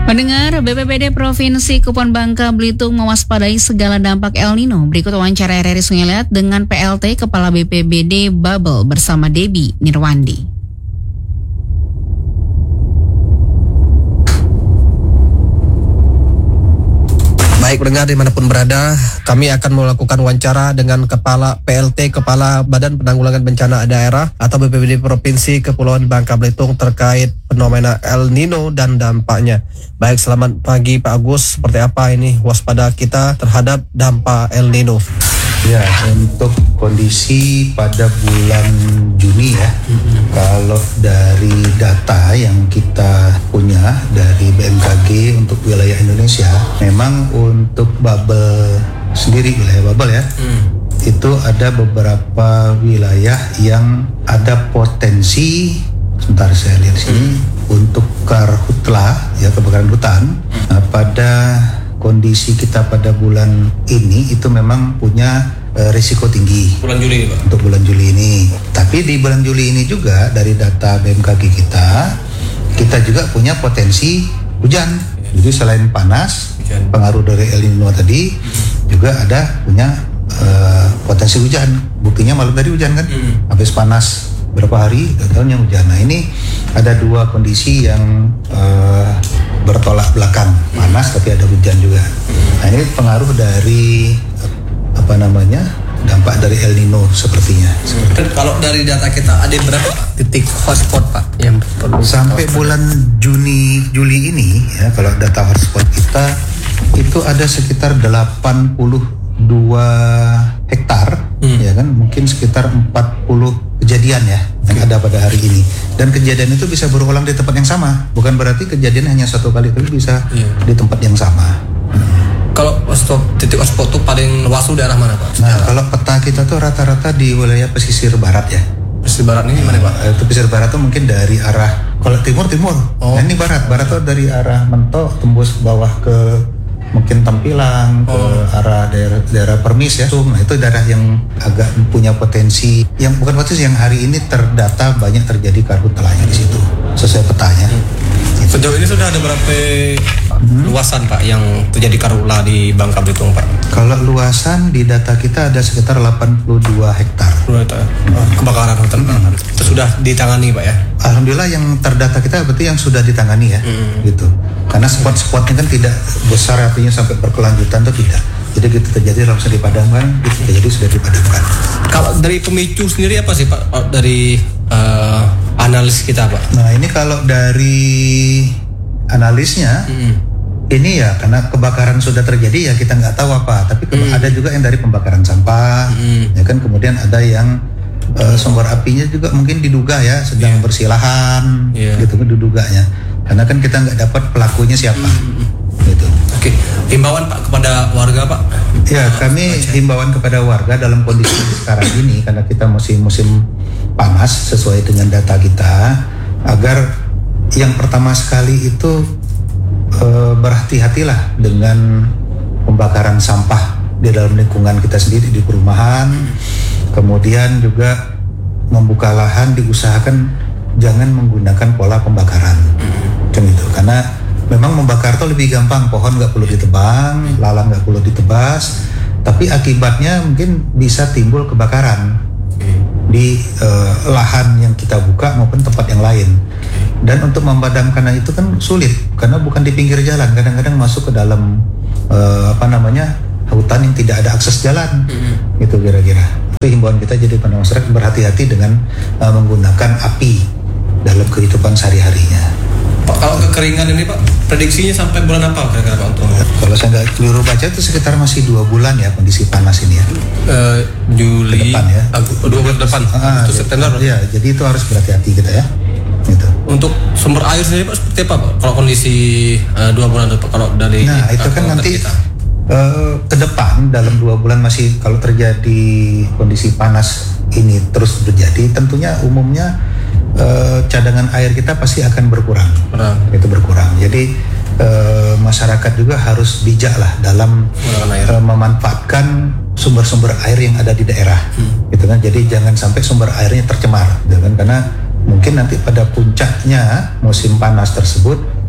Pendengar, BPBD Provinsi Kepulauan Bangka Belitung mewaspadai segala dampak El Nino. Berikut wawancara RRI Sungai Liat dengan PLT Kepala BPBD Babel bersama Debbie Nirwandi. Baik pendengar dimanapun berada, kami akan melakukan wawancara dengan Kepala PLT, Kepala Badan Penanggulangan Bencana Daerah atau BPBD Provinsi Kepulauan Bangka Belitung terkait fenomena El Nino dan dampaknya. Baik, selamat pagi Pak Agus, seperti apa ini waspada kita terhadap dampak El Nino? Ya, untuk kondisi pada bulan Juni ya, kalau dari data yang kita punya dari BMKG untuk wilayah Indonesia, memang untuk Babel sendiri, wilayah Babel ya, itu ada beberapa wilayah yang ada potensi, sebentar saya lihat sini, untuk karhutla, ya kebakaran hutan. Nah, pada kondisi kita pada bulan ini itu memang punya risiko tinggi. Bulan Juli Pak. Untuk bulan Juli ini. Tapi di bulan Juli ini juga dari data BMKG kita juga punya potensi hujan. Jadi selain panas, pengaruh dari El Nino tadi, juga ada punya potensi hujan. Buktinya malam tadi hujan kan, habis panas berapa hari, tahunnya hujan. Nah ini ada dua kondisi yang bertolak belakang, panas tapi ada hujan juga. Nah ini pengaruh dari dampak dari El Nino sepertinya. Kalau dari data kita ada berapa titik hotspot Pak yang perlu sampai bulan Juli ini ya, kalau data hotspot kita itu ada sekitar 82 hektar ya kan, mungkin sekitar 40 kejadian ya yang ada pada hari ini, dan kejadian itu bisa berulang di tempat yang sama, bukan berarti kejadian hanya satu kali, tapi bisa di tempat yang sama. Kalau titik hotspot itu paling luas daerah mana Pak? Nah kalau peta kita tuh rata-rata di wilayah pesisir barat ya. Pesisir barat ini mana Pak? Itu pesisir barat tuh mungkin dari arah, kalau timur. Nah, ini barat tuh dari arah Mentok tembus bawah ke mungkin Tampilang, ke arah daerah Permis ya. Nah itu daerah yang agak punya potensi, yang bukan potensi, yang hari ini terdata banyak terjadi karhutla di situ sesuai petanya. Sejauh ini sudah ada berapa luasan Pak yang terjadi karhutla di Bangka Belitung Pak? Kalau luasan di data kita ada sekitar 82 hektar. Kebakaran hutan sudah ditangani Pak ya? Alhamdulillah yang terdata kita berarti yang sudah ditangani ya, gitu. Karena spot-spotnya kan tidak besar, artinya sampai berkelanjutan itu tidak. Jadi gitu terjadi langsung dipadamkan, gitu terjadi sudah dipadamkan. Kalau dari pemicu sendiri apa sih Pak dari analis kita Pak? Nah ini kalau dari analisnya, ini ya karena kebakaran sudah terjadi ya kita nggak tahu apa. Tapi ada juga yang dari pembakaran sampah, ya kan. Kemudian ada yang sumber apinya juga mungkin diduga ya sedang bersilahan, gitu kan diduganya. Karena kan kita nggak dapat pelakunya siapa, gitu. Oke, himbauan Pak kepada warga Pak? Ya kami himbauan kepada warga dalam kondisi sekarang ini, karena kita musim panas sesuai dengan data kita, agar yang pertama sekali itu berhati-hatilah dengan pembakaran sampah di dalam lingkungan kita sendiri di perumahan. Kemudian juga membuka lahan diusahakan jangan menggunakan pola pembakaran, kan itu. Karena memang membakar itu lebih gampang, pohon nggak perlu ditebang, lalang nggak perlu ditebas, tapi akibatnya mungkin bisa timbul kebakaran di lahan yang kita buka maupun tempat yang lain. Dan untuk memadamkan itu kan sulit, karena bukan di pinggir jalan, kadang-kadang masuk ke dalam hutan yang tidak ada akses jalan, gitu kira-kira. Itu himbauan kita jadi pada masyarakat berhati-hati dengan menggunakan api dalam kehidupan sehari-harinya. Pak, kalau kekeringan ini Pak, prediksinya sampai bulan apa kira-kira Pak untuk? Kalau saya nggak keliru baca itu sekitar masih 2 bulan ya kondisi panas ini ya. Juli depan ya. 2 bulan depan. Itu September. Ya, jadi itu harus berhati-hati kita ya. Gitu. Untuk sumber air sendiri Pak seperti apa Pak? Kalau kondisi 2 bulan depan, kalau dari itu kan nanti ke depan dalam 2 bulan masih, kalau terjadi kondisi panas ini terus terjadi, tentunya umumnya cadangan air kita pasti akan berkurang. Itu berkurang. Jadi masyarakat juga harus bijak lah dalam memanfaatkan sumber-sumber air yang ada di daerah, gitu kan. Jadi jangan sampai sumber airnya tercemar, gitu kan, karena mungkin nanti pada puncaknya musim panas tersebut,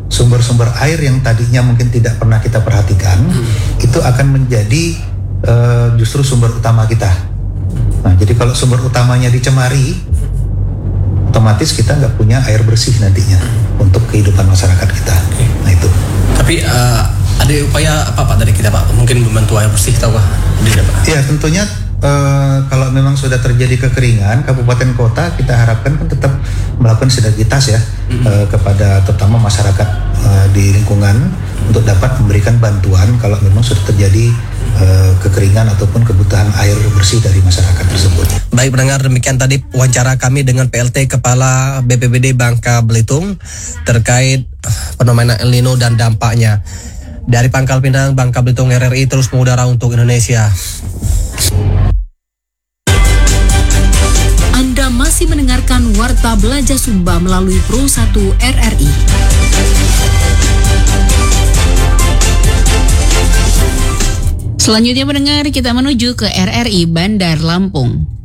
sumber-sumber air yang tadinya mungkin tidak pernah kita perhatikan, itu akan menjadi justru sumber utama kita. Nah, jadi kalau sumber utamanya dicemari, otomatis kita nggak punya air bersih nantinya untuk kehidupan masyarakat kita. Nah itu. Tapi ada upaya apa Pak dari kita Pak? Mungkin membantu air bersih atau tidak Pak? Ya tentunya kalau memang sudah terjadi kekeringan, kabupaten kota kita harapkan kan tetap melakukan sinergitas ya kepada terutama masyarakat di lingkungan untuk dapat memberikan bantuan kalau memang sudah terjadi kekeringan ataupun kebutuhan air bersih dari masyarakat tersebut. Baik pendengar, demikian tadi wawancara kami dengan PLT Kepala BPBD Bangka Belitung terkait fenomena El Nino dan dampaknya. Dari Pangkal Pinang, Bangka Belitung, RRI terus mengudara untuk Indonesia. Anda masih mendengarkan Warta Belajar Sumba melalui Pro 1 RRI. Selanjutnya pendengar, kita menuju ke RRI Bandar Lampung.